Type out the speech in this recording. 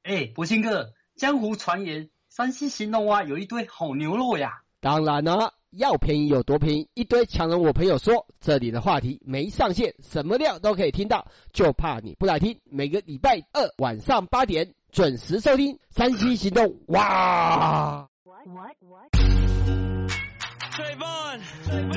博兴哥，江湖传言山西兴隆啊有一堆好牛肉呀。 当然了，要便宜有多便宜，一堆强人我朋友说，这里的话题没上限，什么料都可以听到，就怕你不来听。每个礼拜二晚上8点准时收听山西行动。哇！